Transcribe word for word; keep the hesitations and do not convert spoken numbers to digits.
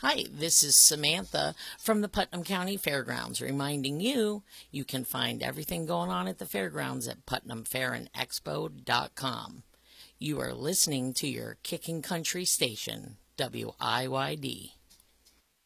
Hi, this is Samantha from the Putnam County Fairgrounds, reminding you you can find everything going on at the fairgrounds at putnam fair and expo dot com. You are listening to your Kicking Country station, W I Y D.